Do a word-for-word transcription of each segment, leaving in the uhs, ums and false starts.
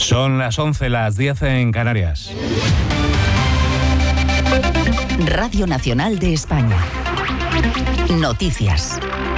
Son las once, las diez en Canarias. Radio Nacional de España. Noticias.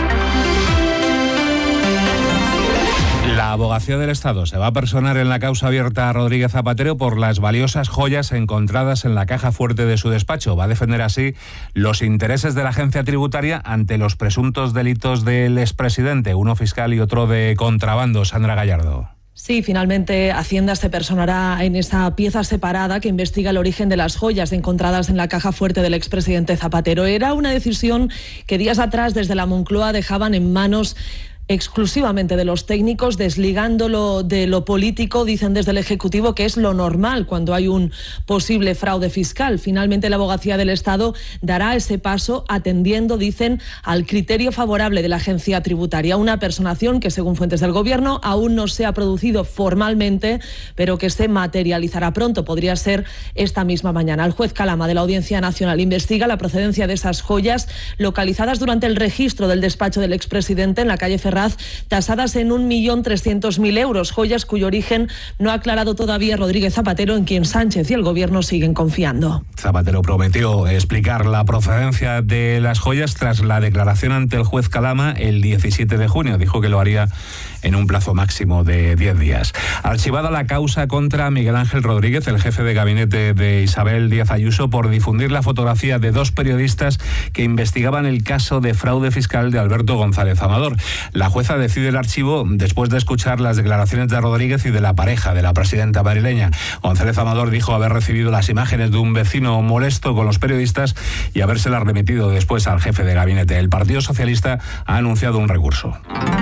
La Abogacía del Estado se va a personar en la causa abierta a Rodríguez Zapatero por las valiosas joyas encontradas en la caja fuerte de su despacho. Va a defender así los intereses de la agencia tributaria ante los presuntos delitos del expresidente, uno fiscal y otro de contrabando. Sandra Gallardo. Sí, finalmente Hacienda se personará en esa pieza separada que investiga el origen de las joyas encontradas en la caja fuerte del expresidente Zapatero. Era una decisión que días atrás desde la Moncloa dejaban en manos exclusivamente de los técnicos, desligándolo de lo político. Dicen desde el Ejecutivo que es lo normal cuando hay un posible fraude fiscal. Finalmente la Abogacía del Estado dará ese paso atendiendo, dicen, al criterio favorable de la agencia tributaria. Una personación que, según fuentes del Gobierno, aún no se ha producido formalmente, pero que se materializará pronto. Podría ser esta misma mañana. El juez Calama de la Audiencia Nacional investiga la procedencia de esas joyas localizadas durante el registro del despacho del expresidente en la calle Ferraz, tasadas en un millón trescientos mil euros, joyas cuyo origen no ha aclarado todavía Rodríguez Zapatero, en quien Sánchez y el Gobierno siguen confiando. Zapatero prometió explicar la procedencia de las joyas tras la declaración ante el juez Calama el diecisiete de junio. Dijo que lo haría en un plazo máximo de diez días. Archivada la causa contra Miguel Ángel Rodríguez, el jefe de gabinete de Isabel Díaz Ayuso, por difundir la fotografía de dos periodistas que investigaban el caso de fraude fiscal de Alberto González Amador. La jueza decide el archivo después de escuchar las declaraciones de Rodríguez y de la pareja de la presidenta madrileña. González Amador dijo haber recibido las imágenes de un vecino molesto con los periodistas y habérselas remitido después al jefe de gabinete. El Partido Socialista ha anunciado un recurso.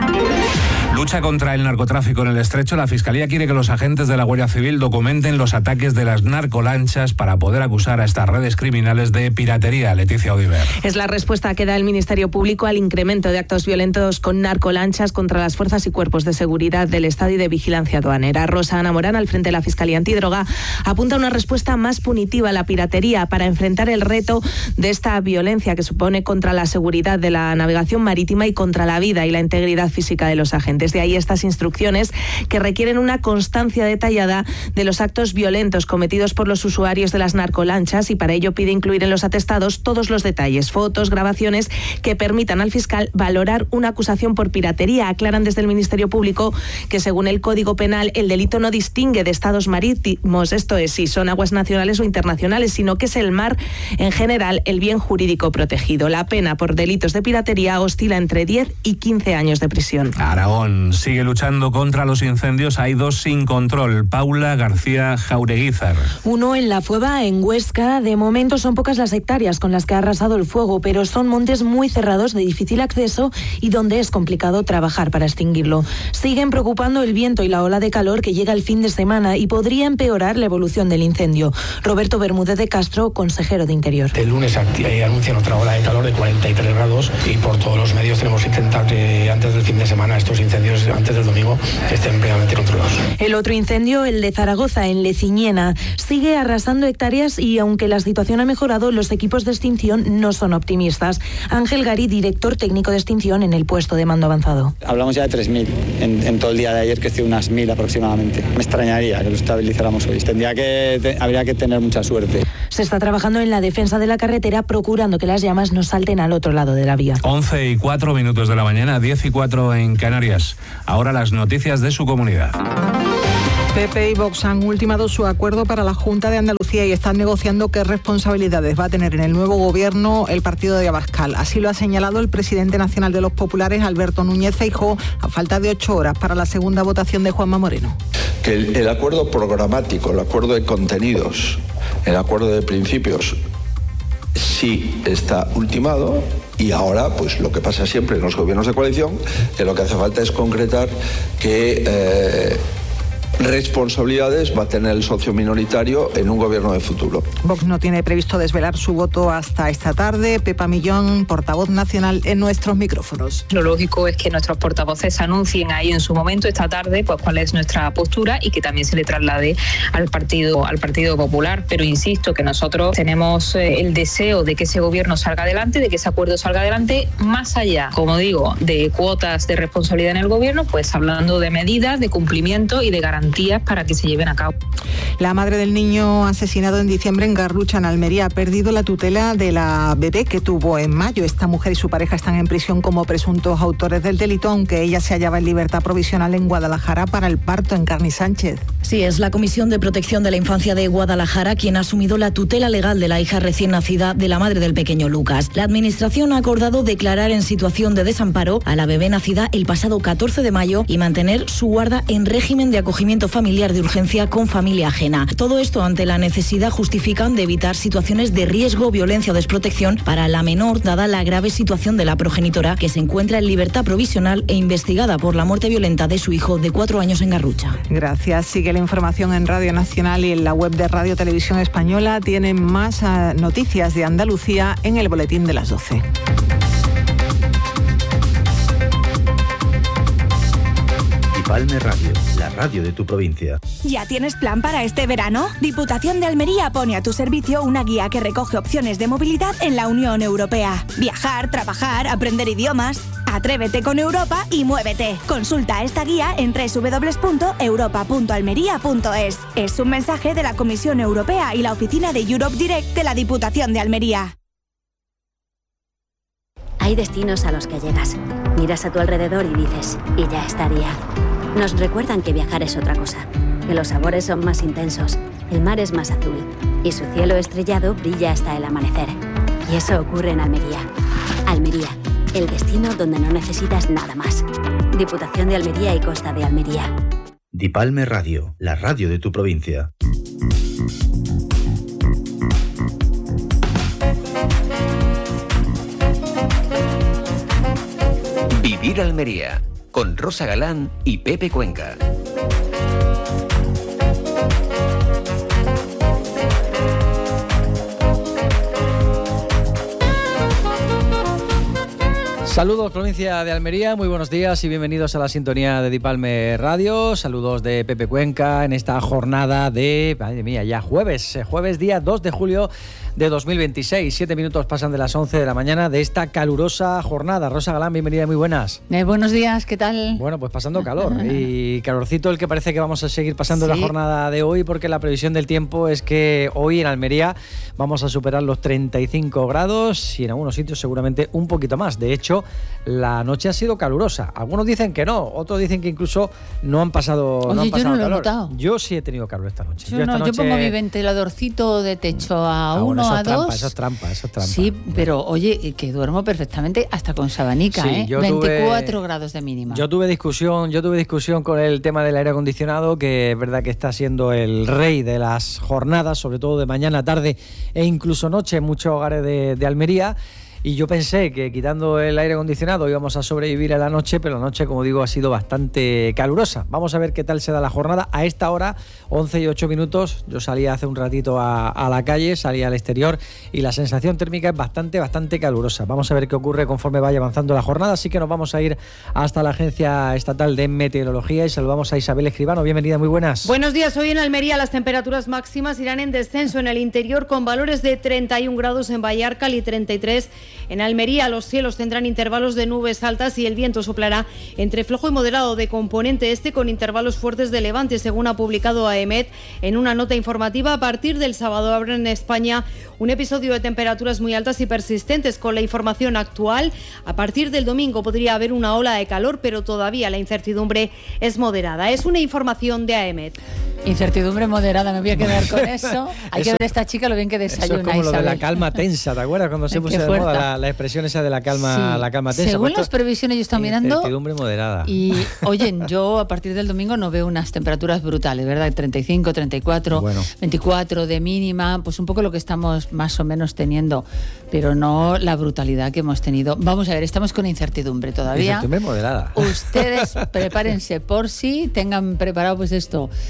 Lucha contra el narcotráfico en el Estrecho. La Fiscalía quiere que los agentes de la Guardia Civil documenten los ataques de las narcolanchas para poder acusar a estas redes criminales de piratería. Leticia Odiver. Es la respuesta que da el Ministerio Público al incremento de actos violentos con narcolanchas contra las fuerzas y cuerpos de seguridad del Estado y de vigilancia aduanera. Rosa Ana Morán, al frente de la Fiscalía Antidroga, apunta a una respuesta más punitiva a la piratería para enfrentar el reto de esta violencia que supone contra la seguridad de la navegación marítima y contra la vida y la integridad física de los agentes. De ahí estas instrucciones que requieren una constancia detallada de los actos violentos cometidos por los usuarios de las narcolanchas, y para ello pide incluir en los atestados todos los detalles, fotos, grabaciones que permitan al fiscal valorar una acusación por piratería. Aclaran desde el Ministerio Público que según el Código Penal el delito no distingue de estados marítimos, esto es, si son aguas nacionales o internacionales, sino que es el mar en general el bien jurídico protegido. La pena por delitos de piratería oscila entre diez y quince años de prisión. Aragón sigue luchando contra los incendios. Hay dos sin control. Paula García Jaureguizar. Uno en La Fueva, en Huesca. De momento son pocas las hectáreas con las que ha arrasado el fuego, pero son montes muy cerrados de difícil acceso y donde es complicado trabajar para extinguirlo. Siguen preocupando el viento y la ola de calor que llega el fin de semana y podría empeorar la evolución del incendio. Roberto Bermúdez de Castro, consejero de Interior. El lunes anuncian otra ola de calor de cuarenta y tres grados y por todos los medios tenemos que intentar que antes del fin de semana estos incendios antes del domingo estén plenamente controlados. El otro incendio, el de Zaragoza, en Leciñena, sigue arrasando hectáreas y aunque la situación ha mejorado, los equipos de extinción no son optimistas. Ángel Gari, director técnico de extinción en el puesto de mando avanzado. Hablamos ya de tres mil en, en todo el día de ayer, que es de unas mil aproximadamente. Me extrañaría que lo estabilizáramos hoy. Tendría que, te, habría que tener mucha suerte. Se está trabajando en la defensa de la carretera, procurando que las llamas no salten al otro lado de la vía. once y cuatro minutos de la mañana, diez y cuatro en Canarias. Ahora las noticias de su comunidad. P P y Vox han ultimado su acuerdo para la Junta de Andalucía y están negociando qué responsabilidades va a tener en el nuevo gobierno el partido de Abascal. Así lo ha señalado el presidente nacional de los populares, Alberto Núñez Feijóo, a falta de ocho horas para la segunda votación de Juanma Moreno. Que el, el acuerdo programático, el acuerdo de contenidos, el acuerdo de principios sí está ultimado. Y ahora, pues lo que pasa siempre en los gobiernos de coalición, que lo que hace falta es concretar que eh, responsabilidades va a tener el socio minoritario en un gobierno de futuro. Vox no tiene previsto desvelar su voto hasta esta tarde. Pepa Millón, portavoz nacional, en nuestros micrófonos. Lo lógico es que nuestros portavoces anuncien ahí en su momento, esta tarde, pues cuál es nuestra postura y que también se le traslade al Partido, al Partido Popular. Pero insisto que nosotros tenemos eh, el deseo de que ese gobierno salga adelante, de que ese acuerdo salga adelante, más allá, como digo, de cuotas de responsabilidad en el gobierno, pues hablando de medidas, de cumplimiento y de garantía garantías para que se lleven a cabo. La madre del niño asesinado en diciembre en Garrucha, en Almería, ha perdido la tutela de la bebé que tuvo en mayo. Esta mujer y su pareja están en prisión como presuntos autores del delito, aunque ella se hallaba en libertad provisional en Guadalajara para el parto. En Carni Sánchez. Sí, es la Comisión de Protección de la Infancia de Guadalajara quien ha asumido la tutela legal de la hija recién nacida de la madre del pequeño Lucas. La Administración ha acordado declarar en situación de desamparo a la bebé nacida el pasado catorce de mayo y mantener su guarda en régimen de acogimiento familiar de urgencia con familia ajena. Todo esto ante la necesidad, justifican, de evitar situaciones de riesgo, violencia o desprotección para la menor, dada la grave situación de la progenitora, que se encuentra en libertad provisional e investigada por la muerte violenta de su hijo de cuatro años en Garrucha. Gracias. Sigue la información en Radio Nacional y en la web de Radio Televisión Española. Tienen más uh, noticias de Andalucía en el boletín de las doce. Dipalme Radio, la radio de tu provincia. ¿Ya tienes plan para este verano? Diputación de Almería pone a tu servicio una guía que recoge opciones de movilidad en la Unión Europea. Viajar, trabajar, aprender idiomas. Atrévete con Europa y muévete. Consulta esta guía en doble u doble u doble u punto europa punto almería punto es. Es un mensaje de la Comisión Europea y la oficina de Europe Direct de la Diputación de Almería. Hay destinos a los que llegas, miras a tu alrededor y dices, y ya estaría. Nos recuerdan que viajar es otra cosa, que los sabores son más intensos, el mar es más azul y su cielo estrellado brilla hasta el amanecer. Y eso ocurre en Almería. Almería, el destino donde no necesitas nada más. Diputación de Almería y Costa de Almería. Dipalme Radio, la radio de tu provincia. Vivir Almería, con Rosa Galán y Pepe Cuenca. Saludos, provincia de Almería, muy buenos días y bienvenidos a la sintonía de Dipalme Radio. Saludos de Pepe Cuenca en esta jornada de, madre mía, ya jueves, jueves día dos de julio de dos mil veintiséis. Siete minutos pasan de las once de la mañana de esta calurosa jornada. Rosa Galán, bienvenida, muy buenas. Eh, buenos días, ¿qué tal? Bueno, pues pasando calor y calorcito el que parece que vamos a seguir pasando, sí, la jornada de hoy, porque la previsión del tiempo es que hoy en Almería vamos a superar los treinta y cinco grados y en algunos sitios seguramente un poquito más. De hecho, la noche ha sido calurosa. Algunos dicen que no, otros dicen que incluso no han pasado, Oye, no han yo pasado no lo calor. he notado. Yo sí he tenido calor esta noche. Yo, yo, no, esta noche... yo pongo mi ventiladorcito de techo a ah, uno, bueno, a trampa, dos. Eso es trampa, eso es trampa. Sí, pero oye, que duermo perfectamente hasta con sabanica, sí, ¿eh? Yo veinticuatro tuve, grados de mínima. Yo tuve discusión, yo tuve discusión con el tema del aire acondicionado, que es verdad que está siendo el rey de las jornadas, sobre todo de mañana, tarde e incluso noche en muchos hogares de, de Almería. Y yo pensé que quitando el aire acondicionado íbamos a sobrevivir a la noche, pero la noche, como digo, ha sido bastante calurosa. Vamos a ver qué tal se da la jornada. A esta hora, once y ocho minutos, yo salí hace un ratito a, a la calle, salí al exterior y la sensación térmica es bastante, bastante calurosa. Vamos a ver qué ocurre conforme vaya avanzando la jornada, así que nos vamos a ir hasta la Agencia Estatal de Meteorología y saludamos a Isabel Escribano. Bienvenida, muy buenas. Buenos días. Hoy en Almería las temperaturas máximas irán en descenso en el interior con valores de treinta y un grados en Vallarcal y treinta y tres en Almería. Los cielos tendrán intervalos de nubes altas y el viento soplará entre flojo y moderado de componente este con intervalos fuertes de levante, según ha publicado AEMET en una nota informativa. A partir del sábado habrá en España un episodio de temperaturas muy altas y persistentes. Con la información actual, a partir del domingo podría haber una ola de calor, pero todavía la incertidumbre es moderada. Es una información de AEMET. Incertidumbre moderada, me voy a quedar con eso. Hay eso, que ver a esta chica lo bien que desayuna, Eso es como Isabel. lo de la calma tensa, ¿te acuerdas? Cuando se puso de moda la, la expresión esa de la calma, sí. la calma tensa. Según las previsiones yo estoy mirando... Incertidumbre moderada. Y, oye, yo a partir del domingo no veo unas temperaturas brutales, ¿verdad? treinta y cinco, treinta y cuatro, bueno. veinticuatro de mínima, pues un poco lo que estamos más o menos teniendo, pero no la brutalidad que hemos tenido. Vamos a ver, estamos con incertidumbre todavía. Incertidumbre moderada. Ustedes prepárense por si tengan preparado pues esto, el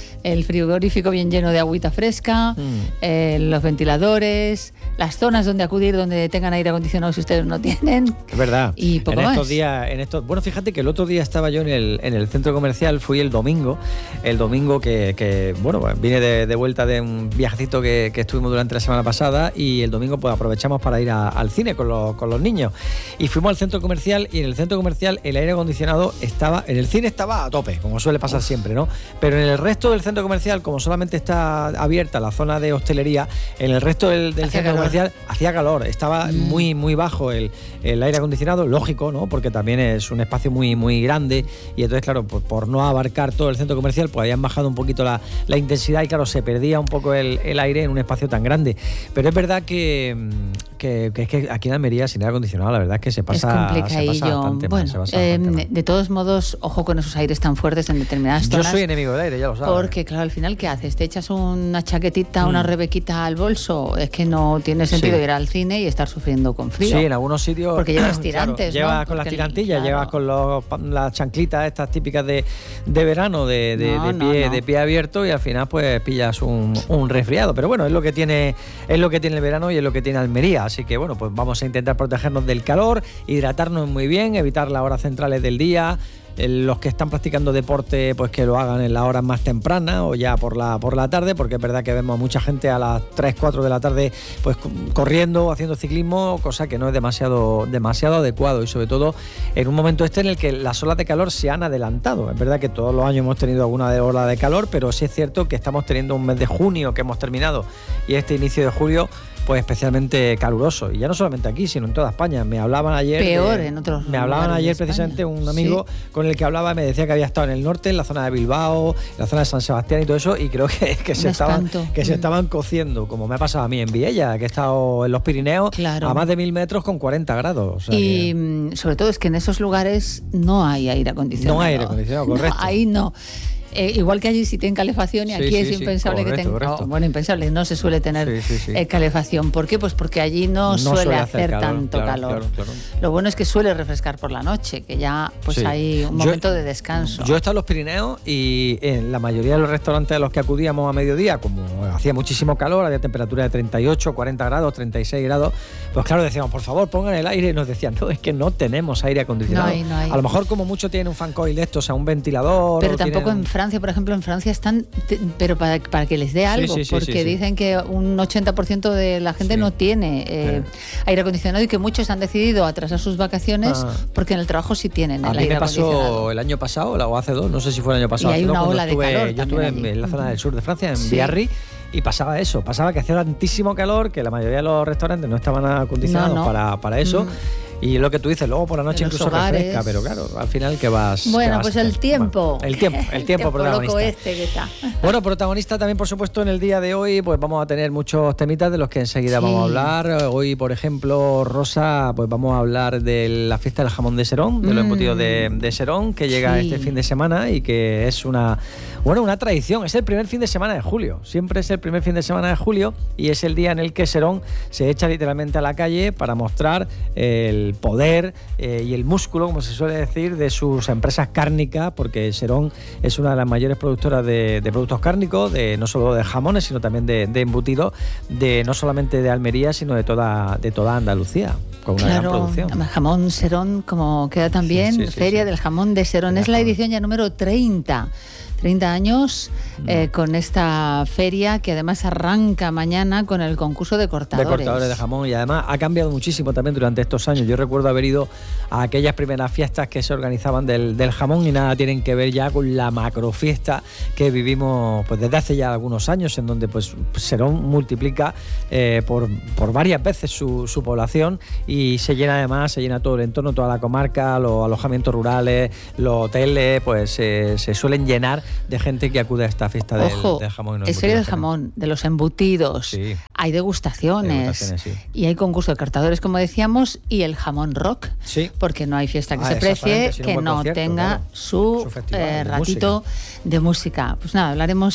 el frigorífico bien lleno de agüita fresca, mm. eh, los ventiladores, las zonas donde acudir donde tengan aire acondicionado si ustedes no tienen. Es verdad. Y poco en más. estos días, en estos, bueno, fíjate que el otro día estaba yo en el, en el centro comercial, fui el domingo, el domingo que, que bueno, vine de, de vuelta de un viajecito que, que estuvimos durante la semana pasada y el domingo pues aprovechamos para ir a, al cine con los, con los niños. Y fuimos al centro comercial y en el centro comercial el aire acondicionado estaba, en el cine estaba a tope, como suele pasar Uf. siempre, ¿no? Pero en el resto del centro comercial, como solamente está abierta la zona de hostelería, en el resto del, del centro calor. comercial hacía calor, estaba mm. muy, muy bajo el, el aire acondicionado, lógico, ¿no? Porque también es un espacio muy, muy grande y entonces, claro, por, por no abarcar todo el centro comercial, pues habían bajado un poquito la, la intensidad y, claro, se perdía un poco el, el aire en un espacio tan grande. Pero es verdad que, que, que, que aquí en Almería, sin aire acondicionado, la verdad es que se pasa, es se pasa bastante bueno, mal. Se pasa eh, bastante mal. De todos modos, ojo con esos aires tan fuertes en determinadas zonas. Yo soy enemigo del aire, ya lo sabes. Porque, claro, al final, ¿qué haces? ¿Te echas una chaquetita, mm. una rebequita al bolso? Es que no tiene sentido sí. ir al cine y estar sufriendo con frío. Sí, en algunos sitios. Porque llevas tirantes, claro, llevas ¿no? con las porque, tirantillas, claro. llevas con los, las chanclitas estas típicas de, de verano, de, de, no, de, pie, no, no. de pie abierto y al final pues pillas un, un resfriado. Pero bueno, es lo que tiene es lo que tiene el verano y es lo que tiene Almería. Así que bueno, pues vamos a intentar protegernos del calor, hidratarnos muy bien, evitar las horas centrales del día. Los que están practicando deporte, pues que lo hagan en las horas más tempranas o ya por la por la tarde, porque es verdad que vemos a mucha gente a las tres, cuatro de la tarde pues corriendo, haciendo ciclismo, cosa que no es demasiado demasiado adecuado y sobre todo en un momento este en el que las olas de calor se han adelantado. Es verdad que todos los años hemos tenido alguna ola de calor, pero sí es cierto que estamos teniendo un mes de junio que hemos terminado y este inicio de julio pues especialmente caluroso, y ya no solamente aquí, sino en toda España. Me hablaban ayer peor de, en otros me hablaban ayer precisamente un amigo sí. con el que hablaba y me decía que había estado en el norte, en la zona de Bilbao, en la zona de San Sebastián y todo eso, y creo que, que se estaban que mm. se estaban cociendo, como me ha pasado a mí en Viella, que he estado en los Pirineos claro. a más de mil metros con cuarenta grados. O sea y que... sobre todo es que en esos lugares no hay aire acondicionado. No hay aire acondicionado, correcto. No, ahí no. Eh, igual que allí sí tienen calefacción y aquí sí, es sí, impensable sí, correcto, que tengan... Oh, bueno, impensable, no se suele tener sí, sí, sí. Eh, calefacción. ¿Por qué? Pues porque allí no, no suele, suele hacer, hacer calor, tanto claro, calor. Claro, claro. Lo bueno es que suele refrescar por la noche, que ya pues sí. hay un momento yo, de descanso. Yo he estado en los Pirineos y en la mayoría de los restaurantes a los que acudíamos a mediodía, como hacía muchísimo calor, había temperatura de treinta y ocho, cuarenta grados, treinta y seis grados, pues claro, decíamos, por favor, pongan el aire, y nos decían, no, es que no tenemos aire acondicionado. No hay, no hay. A lo mejor como mucho tienen un fan coil de estos, o sea, un ventilador. Pero tampoco tienen... en Francia, por ejemplo, en Francia están, pero para, para que les dé algo, sí, sí, sí, porque sí, sí. dicen que un ochenta por ciento de la gente sí. no tiene eh, sí. aire acondicionado y que muchos han decidido atrasar sus vacaciones ah. porque en el trabajo sí tienen a el mí aire me pasó acondicionado. El año pasado, o hace dos, no sé si fue el año pasado. Y hay una dos, ola de estuve, calor. Yo estuve en, en la zona del sur de Francia, en sí. Biarritz, y pasaba eso, pasaba que hacía tantísimo calor que la mayoría de los restaurantes no estaban acondicionados no, no. para, para eso. Mm. Y lo que tú dices, luego por la noche incluso hogares. refresca, pero claro, al final que vas... Bueno, que vas pues el tiempo. Bueno, el tiempo, el tiempo protagonista. Loco este que está. Bueno, protagonista también, por supuesto, en el día de hoy, pues vamos a tener muchos temitas de los que enseguida sí. vamos a hablar. Hoy, por ejemplo, Rosa, pues vamos a hablar de la fiesta del jamón de Serón, de los mm. embutidos de, de Serón, que llega sí. este fin de semana y que es una... Bueno, una tradición, es el primer fin de semana de julio, siempre es el primer fin de semana de julio y es el día en el que Serón se echa literalmente a la calle para mostrar el poder eh, y el músculo, como se suele decir, de sus empresas cárnicas, porque Serón es una de las mayores productoras de, de productos cárnicos, de, no solo de jamones, sino también de, de embutidos, de no solamente de Almería, sino de toda, de toda Andalucía, con una claro, gran producción. Jamón Serón, como queda también, sí, sí, sí, Feria sí. del Jamón de Serón, es la edición ya número treinta. treinta años eh, con esta feria que además arranca mañana con el concurso de cortadores. De cortadores de jamón, y además ha cambiado muchísimo también durante estos años. Yo recuerdo haber ido a aquellas primeras fiestas que se organizaban del, del jamón y nada tienen que ver ya con la macrofiesta que vivimos pues desde hace ya algunos años, en donde pues Serón multiplica eh, por, por varias veces su, su población y se llena además, se llena todo el entorno, toda la comarca, los alojamientos rurales, los hoteles, pues eh, se suelen llenar de gente que acude a esta fiesta del, Ojo, del jamón. Es feria del jamón, de los embutidos. Sí. Hay degustaciones, degustaciones sí. y hay concurso de cortadores, como decíamos, y el jamón rock, sí. porque no hay fiesta que ah, se precie que no concierto, tenga claro. su, su eh, de ratito música. de música. Pues nada, hablaremos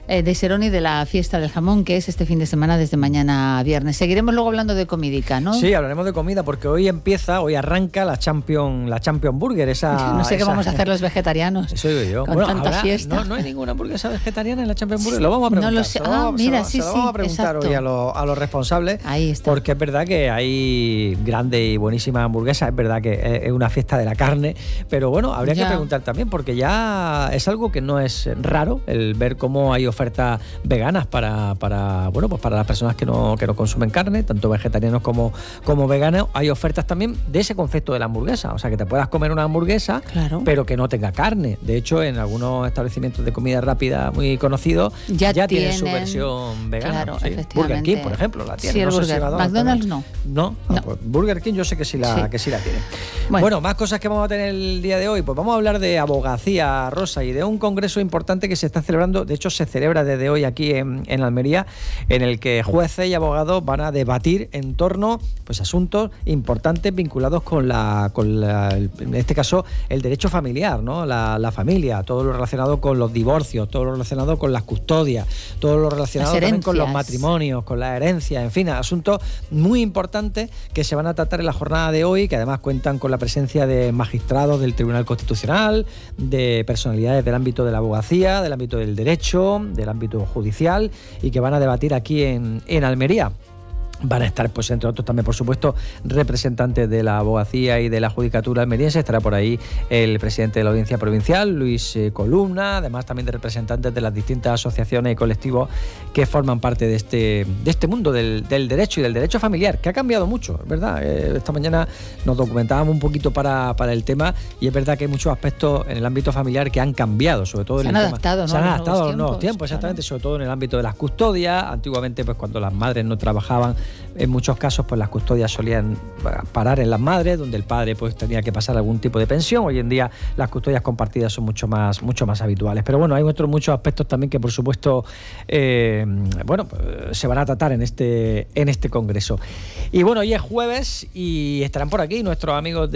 eh, de Serón y de la fiesta del jamón, que es este fin de semana desde mañana a viernes. Seguiremos luego hablando de comidica, ¿no? Sí, hablaremos de comida porque hoy empieza, hoy arranca la Champion, la Champion Burger. Esa, no sé esa... qué vamos a hacer los vegetarianos. Eso digo yo. Con bueno, tanta habrá, fiesta. No, no hay ninguna hamburguesa vegetariana en la Champion Burger. Lo vamos a preguntar. No lo sé. Se lo vamos, ah, mira, se sí, lo, se lo sí. vamos a preguntar exacto. hoy a, lo, a los responsables. Ahí está. Porque es verdad que hay grandes y buenísimas hamburguesas. Es verdad que es una fiesta de la carne. Pero bueno, habría ya. que preguntar también porque ya es algo que no es raro el ver cómo hay ofertas veganas para, para bueno pues para las personas que no, que no consumen carne, tanto vegetarianos como, como veganos. Hay ofertas también de ese concepto de la hamburguesa, o sea que te puedas comer una hamburguesa claro. pero que no tenga carne. De hecho, en algunos establecimientos de comida rápida muy conocidos ya, ya tienen, tienen su versión vegana. Claro, ¿sí? Burger King, por ejemplo, la tiene. Sí, el no Burger. sé si McDonald's no. No, no. no. Pues Burger King yo sé que sí la, sí. que sí la tiene. Bueno. bueno, más cosas que vamos a tener el día de hoy. Pues vamos a hablar de abogacía, Rosa, y de un congreso importante que se está celebrando. De hecho, se celebra desde hoy aquí en, en Almería, en el que jueces y abogados van a debatir en torno pues asuntos importantes vinculados con la, con la en este caso el derecho familiar, ¿no? La, la familia, todo lo relacionado con los divorcios, todo lo relacionado con las custodias, todo lo relacionado también con los matrimonios, con la herencia, en fin, asuntos muy importantes que se van a tratar en la jornada de hoy, que además cuentan con la presencia de magistrados del Tribunal Constitucional, de personalidades del ámbito de la abogacía, del ámbito del derecho, del ámbito judicial, y que van a debatir aquí en, en Almería. Van a estar, pues entre otros también, por supuesto, representantes de la abogacía y de la judicatura almeriense. Estará por ahí el presidente de la Audiencia Provincial, Luis eh, Columna, además también de representantes de las distintas asociaciones y colectivos que forman parte de este, de este mundo del, del derecho y del derecho familiar, que ha cambiado mucho, ¿verdad? Eh, esta mañana nos documentábamos un poquito para, para el tema y es verdad que hay muchos aspectos en el ámbito familiar que han cambiado, sobre todo se en han el adaptado, tema. ¿no? Se han los adaptado a los nuevos tiempos, tiempos, exactamente, claro. sobre todo en el ámbito de las custodias. Antiguamente, pues cuando las madres no trabajaban, en muchos casos pues las custodias solían parar en las madres, donde el padre pues tenía que pasar algún tipo de pensión. Hoy en día las custodias compartidas son mucho más mucho más habituales. Pero bueno, hay otros muchos aspectos también que por supuesto eh, bueno pues, se van a tratar en este en este congreso. Y bueno, hoy es jueves y estarán por aquí nuestros amigos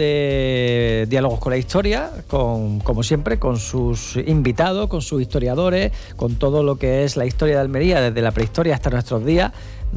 de Diálogos con la Historia, con como siempre, con sus invitados, con sus historiadores, con todo lo que es la historia de Almería desde la prehistoria hasta nuestros días.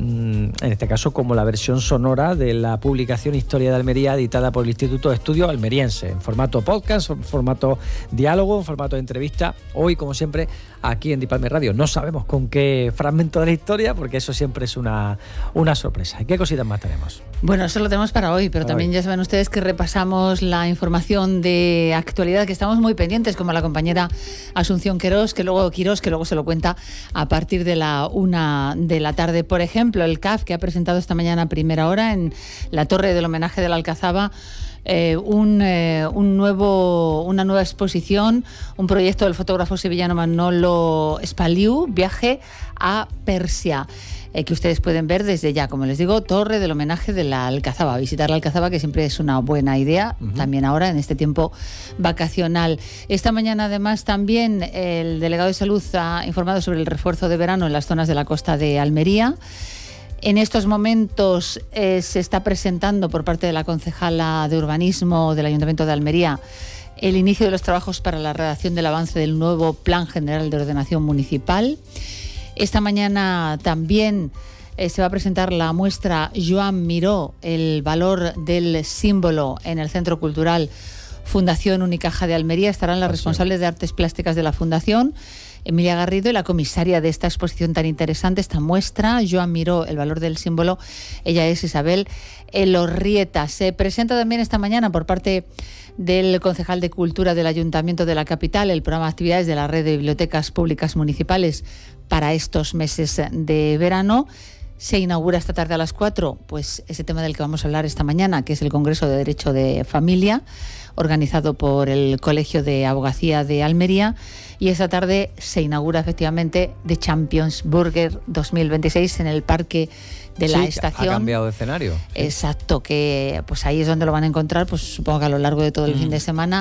En este caso como la versión sonora de la publicación Historia de Almería editada por el Instituto de Estudios Almeriense, en formato podcast, en formato diálogo, en formato de entrevista. Hoy, como siempre, aquí en Dipalme Radio. No sabemos con qué fragmento de la historia, porque eso siempre es una, una sorpresa. ¿Y qué cositas más tenemos? Bueno, eso lo tenemos para hoy, pero para también hoy. Ya saben ustedes que repasamos la información de actualidad, que estamos muy pendientes, como la compañera Asunción Quirós, que luego, Quirós, que luego se lo cuenta a partir de la una de la tarde. Por ejemplo, el C A F, que ha presentado esta mañana a primera hora en la torre del homenaje de la Alcazaba, Eh, un, eh, un nuevo, una nueva exposición, un proyecto del fotógrafo sevillano Manolo Spaliu, Viaje a Persia, eh, que ustedes pueden ver desde ya, como les digo, torre del homenaje de la Alcazaba. Visitar la Alcazaba, que siempre es una buena idea, uh-huh. también ahora en este tiempo vacacional. Esta mañana además también el delegado de Salud ha informado sobre el refuerzo de verano en las zonas de la costa de Almería. En estos momentos eh, se está presentando por parte de la concejala de Urbanismo del Ayuntamiento de Almería el inicio de los trabajos para la redacción del avance del nuevo Plan General de Ordenación Municipal. Esta mañana también eh, se va a presentar la muestra Joan Miró, el valor del símbolo, en el Centro Cultural Fundación Unicaja de Almería. Estarán las responsables de artes plásticas de la Fundación, Emilia Garrido, y la comisaria de esta exposición tan interesante, esta muestra, Joan Miró, el valor del símbolo. Ella es Isabel Elorrieta. Se presenta también esta mañana por parte del concejal de Cultura del Ayuntamiento de la capital el programa de actividades de la red de bibliotecas públicas municipales para estos meses de verano. Se inaugura esta tarde a las cuatro, pues ese tema del que vamos a hablar esta mañana, que es el Congreso de Derecho de Familia, organizado por el Colegio de Abogacía de Almería, y esta tarde se inaugura efectivamente The Champions Burger dos mil veintiséis en el Parque de la sí, Estación. Ha cambiado de escenario. Exacto, que pues ahí es donde lo van a encontrar, pues supongo que a lo largo de todo el uh-huh. fin de semana.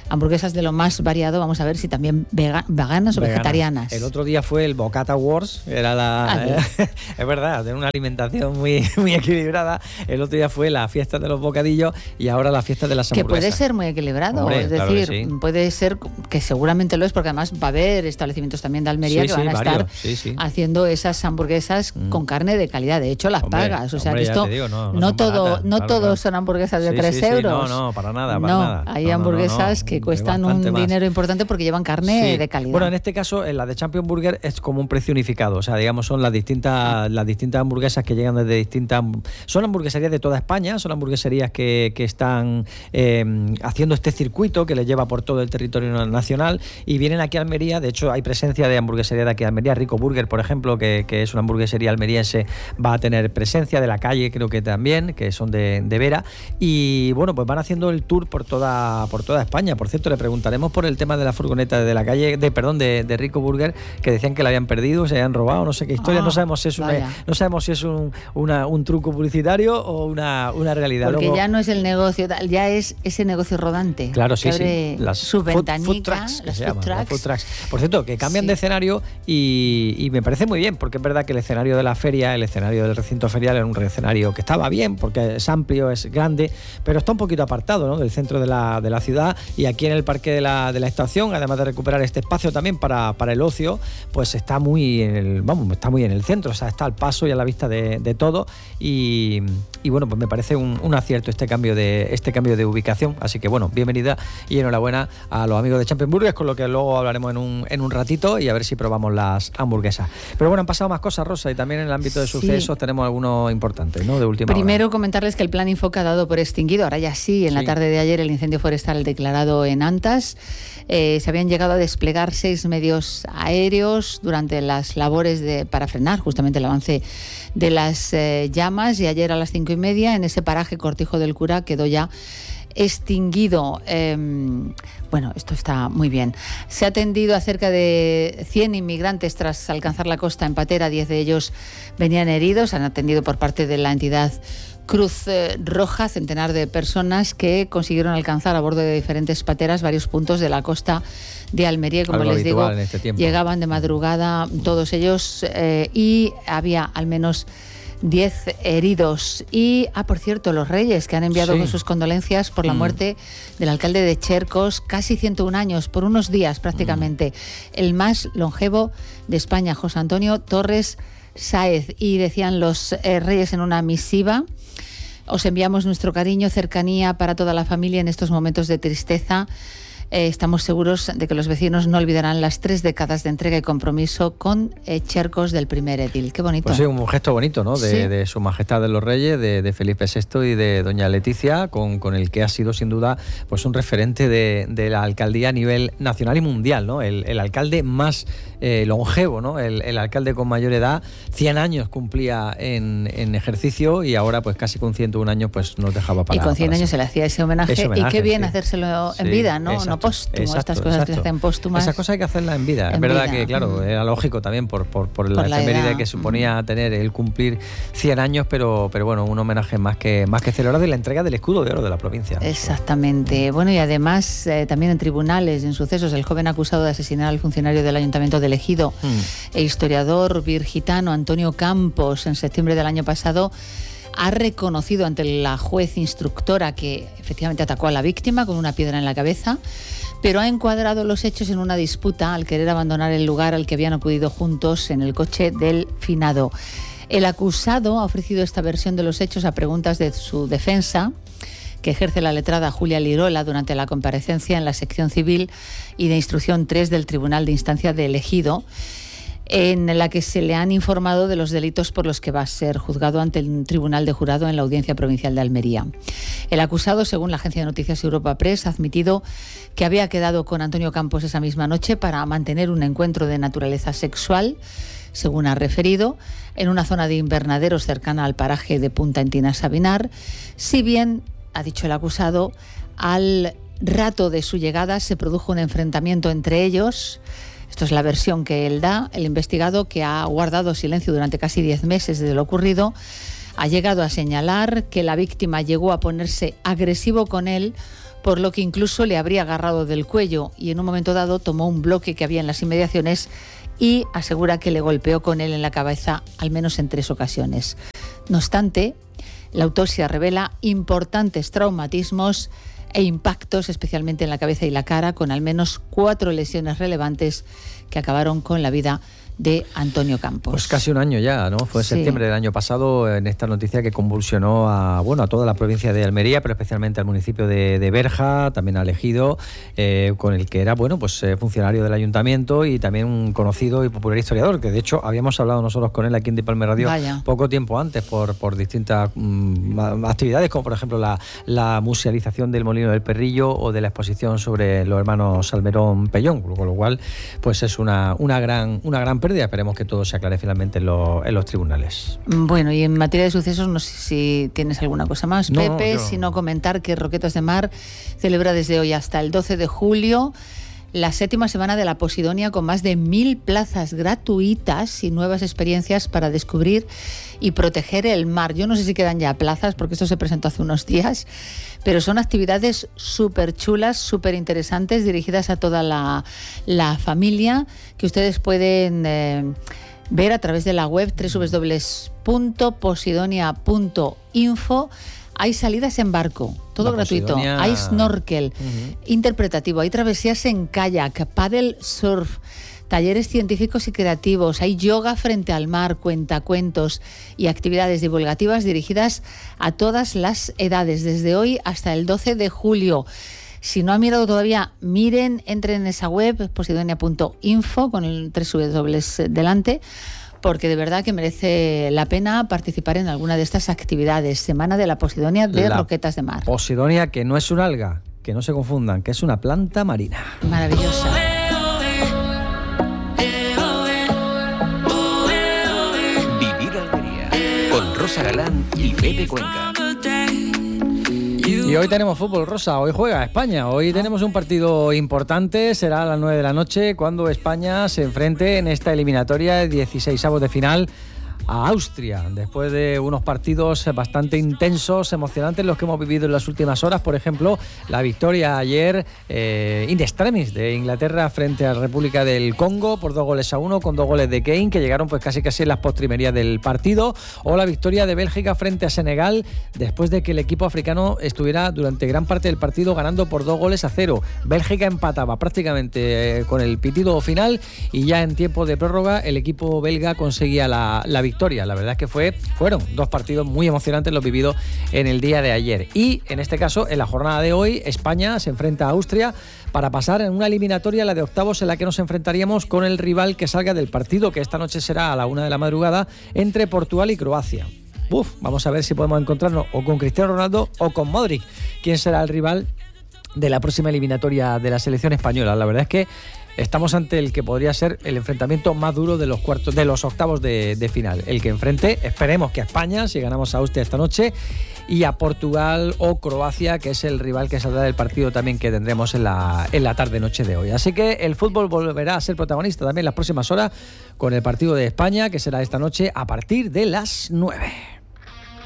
hamburguesas de lo más variado. Vamos a ver si también vega, veganas o Veganas. vegetarianas. El otro día fue el Bocata Wars, era la eh, es verdad, de una alimentación muy, muy equilibrada. El otro día fue la fiesta de los bocadillos y ahora la fiesta de las que hamburguesas. puede ser muy equilibrado, Hombre, es claro decir, que sí. puede ser que seguramente lo es, porque además va a haber establecimientos también de Almería Sí, que sí, van a varios. estar Sí, sí. haciendo esas hamburguesas mm. con carne de calidad. De hecho, las Hombre, pagas. O sea, hombre, que esto ya te digo, no, no no son todo, baratas, no claro, todos claro. son hamburguesas de Sí, tres sí, sí, euros. no, no, para nada, para no, nada. hay No, no, hamburguesas no, no, que cuestan un bastante más. dinero importante porque llevan carne Sí. de calidad. Bueno, en este caso, en la de Champion Burger es como un precio unificado. O sea, digamos, son las distintas, las distintas hamburguesas que llegan desde distintas. Son hamburgueserías de toda España, son hamburgueserías que, que están eh, haciendo este circuito que les lleva por todo el territorio nacional y vienen aquí a Almería. De hecho, hay presencia de hamburguesería de aquí a Almería. Rico Burger, por ejemplo, que, que es una hamburguesería almeriense, va a tener presencia. De La Calle, creo que también, que son de, de Vera. Y bueno, pues van haciendo el tour por toda, por toda España. Por cierto, le preguntaremos por el tema de la furgoneta de La Calle, de perdón, de, de Rico Burger, que decían que la habían perdido, se habían robado, no sé qué historia. Ah, no sabemos si es, una, no sabemos si es un, una, un truco publicitario o una, una realidad. Porque Luego, ya no es el negocio, ya es ese negocio rodante. Claro, sí, sí. Las su food, ventanica, food trucks, las se food llaman, trucks. las food trucks. Por cierto, que cambian Sí. de escenario y, y me parece muy bien, porque es verdad que el escenario de la feria, el escenario del recinto ferial era un escenario que estaba bien, porque es amplio, es grande, pero está un poquito apartado, ¿no?, del centro de la, de la ciudad. Y aquí en el parque de la, de la estación, además de recuperar este espacio también para, para el ocio, pues está muy en el, vamos, está muy en el centro, o sea, está al paso y a la vista de, de todo. Y, y bueno, pues me parece un, un acierto este cambio de este cambio de ubicación. Así que bueno, bienvenida y enhorabuena a los amigos de Champion Burgers, con lo que luego hablaremos en un, en un ratito y a ver si probamos las hamburguesas. Pero bueno, han pasado más cosas, Rosa, y también en el ámbito de sucesos sí. tenemos algunos importantes, ¿no?, de última Primero hora. Comentarles que el plan Infoca ha dado por extinguido, ahora ya sí, en sí. la tarde de ayer el incendio forestal declarado en Antas. Eh, se habían llegado a desplegar seis medios aéreos durante las labores de, para frenar justamente el avance de las eh, llamas, y ayer a las cinco y media en ese paraje Cortijo del Cura quedó ya extinguido. Eh, bueno, esto está muy bien. Se ha atendido a cerca de cien inmigrantes tras alcanzar la costa en patera. diez de ellos venían heridos. Han atendido por parte de la entidad Cruz Roja, centenar de personas que consiguieron alcanzar a bordo de diferentes pateras varios puntos de la costa de Almería. Como Algo les digo, en este tiempo. Llegaban de madrugada todos ellos eh, y había al menos diez heridos. Y, ah, por cierto, los Reyes, que han enviado sí. sus condolencias por la mm. muerte del alcalde de Chercos, casi ciento un años, por unos días prácticamente, mm. el más longevo de España, José Antonio Torres Sáez. Y decían los eh, Reyes en una misiva: os enviamos nuestro cariño, cercanía para toda la familia en estos momentos de tristeza. Eh, estamos seguros de que los vecinos no olvidarán las tres décadas de entrega y compromiso con eh, Chercos del primer edil. Qué bonito. Pues sí, un gesto bonito, ¿no? De, sí. de Su Majestad de los Reyes, de, de Felipe sexto y de doña Leticia, con, con el que ha sido sin duda pues un referente de, de la alcaldía a nivel nacional y mundial, ¿no? El, el alcalde más eh, longevo, ¿no? El, el alcalde con mayor edad, cien años cumplía en, en ejercicio, y ahora pues casi con ciento un años pues nos dejaba para. Y con cien años se le hacía ese homenaje, ese homenaje, y qué bien sí. hacérselo en sí, vida, ¿no? Exacto, no póstumo, exacto, estas cosas exacto. que se hacen póstumas. Esas cosas hay que hacerlas en vida. En es verdad vida. que, claro, mm. era lógico también por, por, por, por la efeméride que suponía mm. tener el cumplir cien años, pero, pero bueno, un homenaje más que, más que celebrado, y la entrega del escudo de oro de la provincia. Exactamente. Bueno, y además eh, también en tribunales, en sucesos, el joven acusado de asesinar al funcionario del Ayuntamiento de Ejido mm. e historiador virgitano Antonio Campos en septiembre del año pasado ha reconocido ante la juez instructora que efectivamente atacó a la víctima con una piedra en la cabeza, pero ha encuadrado los hechos en una disputa al querer abandonar el lugar al que habían acudido juntos en el coche del finado. El acusado ha ofrecido esta versión de los hechos a preguntas de su defensa, que ejerce la letrada Julia Lirola durante la comparecencia en la sección civil y de instrucción tres del Tribunal de Instancia de Ejido, en la que se le han informado de los delitos por los que va a ser juzgado ante el Tribunal de Jurado en la Audiencia Provincial de Almería. El acusado, según la agencia de noticias Europa Press, ha admitido que había quedado con Antonio Campos esa misma noche para mantener un encuentro de naturaleza sexual, según ha referido, en una zona de invernaderos cercana al paraje de Punta Entina Sabinar, si bien, ha dicho el acusado, al rato de su llegada se produjo un enfrentamiento entre ellos. Esto es la versión que él da. El investigado, que ha guardado silencio durante casi diez meses desde lo ocurrido, ha llegado a señalar que la víctima llegó a ponerse agresivo con él por lo que incluso le habría agarrado del cuello y en un momento dado tomó un bloque que había en las inmediaciones y asegura que le golpeó con él en la cabeza al menos en tres ocasiones. No obstante, la autopsia revela importantes traumatismos e impactos, especialmente en la cabeza y la cara, con al menos cuatro lesiones relevantes que acabaron con la vida de Antonio Campos. Pues casi un año ya, ¿no? Fue en sí. septiembre del año pasado, en esta noticia que convulsionó a, bueno, a toda la provincia de Almería, pero especialmente al municipio de, de Berja, también al Ejido, eh, con el que era, bueno, pues eh, funcionario del ayuntamiento y también un conocido y popular historiador, que de hecho habíamos hablado nosotros con él aquí en Di Palme Radio Vaya. poco tiempo antes por, por distintas mm, actividades, como por ejemplo la, la musealización del Molino del Perrillo o de la exposición sobre los hermanos Salmerón Pellón, con lo cual pues es una, una gran una gran pérdida. Esperemos que todo se aclare finalmente en, lo, en los tribunales. Bueno, y en materia de sucesos, no sé si tienes alguna cosa más, no, Pepe, yo... sino comentar que Roquetas de Mar celebra desde hoy hasta el doce de julio la séptima semana de la Posidonia, con más de mil plazas gratuitas y nuevas experiencias para descubrir y proteger el mar. Yo no sé si quedan ya plazas, porque esto se presentó hace unos días, pero son actividades súper chulas, súper interesantes, dirigidas a toda la, la familia, que ustedes pueden eh, ver a través de la web doble u doble u doble u punto posidonia punto info. Hay salidas en barco, todo la gratuito. Posidonia... Hay snorkel uh-huh. interpretativo, hay travesías en kayak, paddle surf, talleres científicos y creativos, hay yoga frente al mar, cuentacuentos y actividades divulgativas dirigidas a todas las edades, desde hoy hasta el doce de julio. Si no han mirado todavía, miren, entren en esa web, posidonia punto info, con el tres doble u doble u doble u delante, porque de verdad que merece la pena participar en alguna de estas actividades. Semana de la Posidonia de la Roquetas de Mar. Posidonia, que no es un alga, que no se confundan, que es una planta marina. Maravillosa. Vivir Almería, con Rosa Galán y Pepe Cuenca. Y hoy tenemos fútbol, Rosa, hoy juega España, hoy tenemos un partido importante, será a las nueve de la noche cuando España se enfrente en esta eliminatoria de dieciseisavos de final a Austria, después de unos partidos bastante intensos, emocionantes, los que hemos vivido en las últimas horas. Por ejemplo, la victoria ayer eh, in extremis de Inglaterra frente a la República del Congo por dos goles a uno, con dos goles de Kane, que llegaron pues casi casi en las postrimerías del partido, o la victoria de Bélgica frente a Senegal, después de que el equipo africano estuviera durante gran parte del partido ganando por dos goles a cero. Bélgica empataba prácticamente eh, con el pitido final, y ya en tiempo de prórroga el equipo belga conseguía la, la victoria. La verdad es que fue, fueron dos partidos muy emocionantes los vividos en el día de ayer. Y en este caso, en la jornada de hoy, España se enfrenta a Austria para pasar en una eliminatoria, la de octavos, en la que nos enfrentaríamos con el rival que salga del partido, que esta noche será a la una de la madrugada, entre Portugal y Croacia. Uf, vamos a ver si podemos encontrarnos o con Cristiano Ronaldo o con Modric. ¿Quién será el rival de la próxima eliminatoria de la selección española? La verdad es que estamos ante el que podría ser el enfrentamiento más duro de los cuartos, de los octavos de, de final. El que enfrente, esperemos que a España, si ganamos a Austria esta noche, y a Portugal o Croacia, que es el rival que saldrá del partido también que tendremos en la, en la tarde-noche de hoy. Así que el fútbol volverá a ser protagonista también en las próximas horas, con el partido de España, que será esta noche a partir de las nueve.